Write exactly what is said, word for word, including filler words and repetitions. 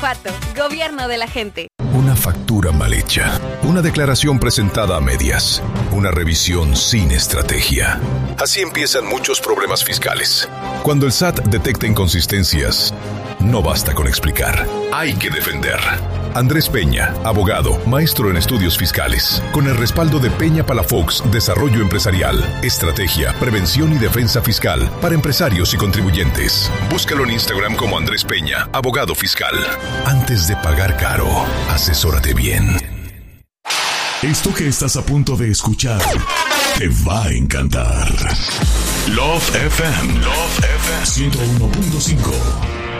Guanajuato, gobierno de la gente. Una factura mal hecha, una declaración presentada a medias, una revisión sin estrategia. Así empiezan muchos problemas fiscales. Cuando el S A T detecta inconsistencias, no basta con explicar, hay que defender. Andrés Peña, abogado, maestro en estudios fiscales, con el respaldo de Peña Palafox Desarrollo Empresarial, Estrategia, Prevención y Defensa Fiscal para empresarios y contribuyentes. Búscalo en Instagram como Andrés Peña, abogado fiscal. Antes de pagar caro, asesórate bien. Esto que estás a punto de escuchar te va a encantar. Love F M, Love F M ciento uno punto cinco.